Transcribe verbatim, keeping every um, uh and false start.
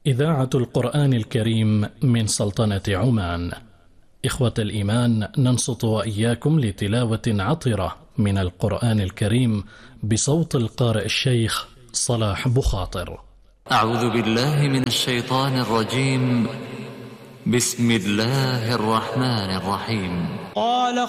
إذاعة القرآن الكريم من سلطنة عمان. إخوة الإيمان، ننصت وإياكم لتلاوة عطرة من القرآن الكريم بصوت القارئ الشيخ صلاح بخاطر. أعوذ بالله من الشيطان الرجيم. بسم الله الرحمن الرحيم. قال